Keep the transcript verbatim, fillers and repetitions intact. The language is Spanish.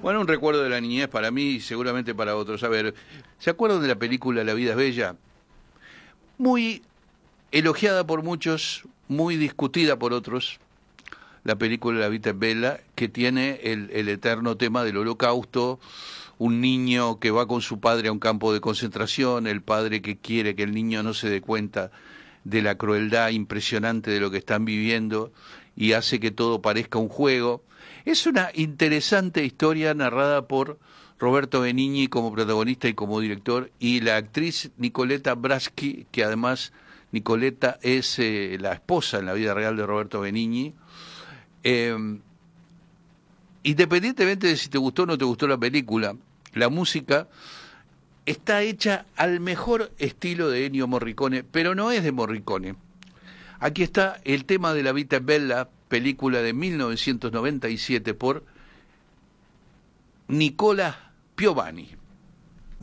Bueno, un recuerdo de la niñez para mí y seguramente para otros. A ver, ¿se acuerdan de la película La vida es bella? Muy elogiada por muchos, muy discutida por otros. La película La vida es bella, que tiene el, el eterno tema del holocausto, un niño que va con su padre a un campo de concentración, el padre que quiere que el niño no se dé cuenta de la crueldad impresionante de lo que están viviendo y hace que todo parezca un juego. Es una interesante historia narrada por Roberto Benigni como protagonista y como director, y la actriz Nicoletta Braschi, que además Nicoletta es eh, la esposa en la vida real de Roberto Benigni. Eh, independientemente de si te gustó o no te gustó la película, la música está hecha al mejor estilo de Ennio Morricone, pero no es de Morricone. Aquí está el tema de La vita è bella, película de mil novecientos noventa y siete por Nicola Piovani.